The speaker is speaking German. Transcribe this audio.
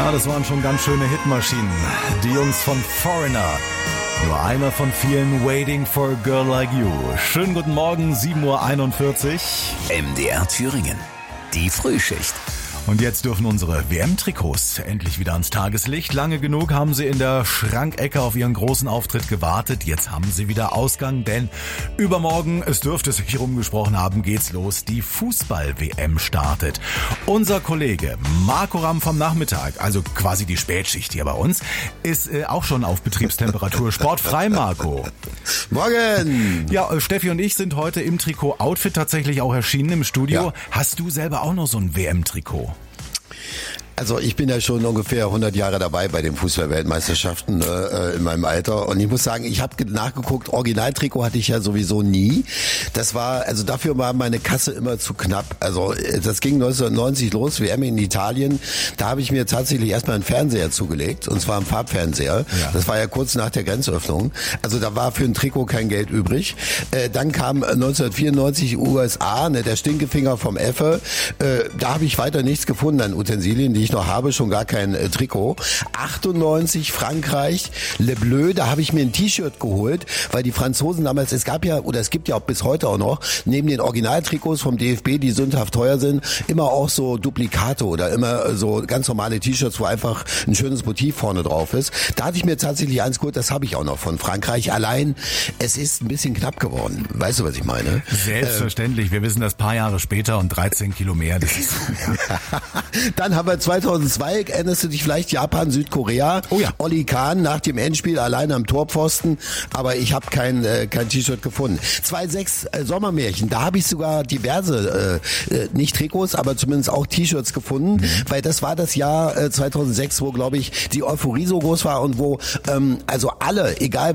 Ja, das waren schon ganz schöne Hitmaschinen. Die Jungs von Foreigner. Nur einer von vielen Waiting for a Girl Like You. Schönen guten Morgen, 7:41 Uhr. MDR Thüringen. Die Frühschicht. Und jetzt dürfen unsere WM-Trikots endlich wieder ans Tageslicht. Lange genug haben sie in der Schrankecke auf ihren großen Auftritt gewartet. Jetzt haben sie wieder Ausgang, denn übermorgen, es dürfte sich rumgesprochen haben, geht's los. Die Fußball-WM startet. Unser Kollege Marco Ramm vom Nachmittag, also quasi die Spätschicht hier bei uns, ist auch schon auf Betriebstemperatur. Sportfrei, Marco. Morgen! Ja, Steffi und ich sind heute im Trikot-Outfit tatsächlich auch erschienen im Studio. Ja. Hast du selber auch noch so ein WM-Trikot? Also ich bin ja schon ungefähr 100 Jahre dabei bei den Fußball-Weltmeisterschaften in meinem Alter und ich muss sagen, ich habe nachgeguckt, Originaltrikot hatte ich ja sowieso nie. Das war, also dafür war meine Kasse immer zu knapp. Also das ging 1990 los, WM in Italien. Da habe ich mir tatsächlich erstmal einen Fernseher zugelegt und zwar einen Farbfernseher. Ja. Das war ja kurz nach der Grenzöffnung. Also da war für ein Trikot kein Geld übrig. Dann kam 1994 USA, der Stinkefinger vom Effe. Da habe ich weiter nichts gefunden an Utensilien, die ich noch habe, schon gar kein Trikot. 98 Frankreich, Le Bleu, da habe ich mir ein T-Shirt geholt, weil die Franzosen damals, es gibt ja auch bis heute auch noch, neben den Originaltrikots vom DFB, die sündhaft teuer sind, immer auch so Duplikate oder immer so ganz normale T-Shirts, wo einfach ein schönes Motiv vorne drauf ist. Da hatte ich mir tatsächlich eins geholt, das habe ich auch noch von Frankreich. Allein, es ist ein bisschen knapp geworden. Weißt du, was ich meine? Selbstverständlich. Wir wissen das paar Jahre später und 13 Kilo mehr. Das ist, ja. Dann haben wir 2002, erinnerst du dich vielleicht, Japan, Südkorea. Oh ja. Olli Kahn nach dem Endspiel alleine am Torpfosten, aber ich habe kein T-Shirt gefunden. 2006 Sommermärchen, da habe ich sogar diverse, nicht Trikots, aber zumindest auch T-Shirts gefunden, weil das war das Jahr 2006, wo, glaube ich, die Euphorie so groß war und wo also alle, egal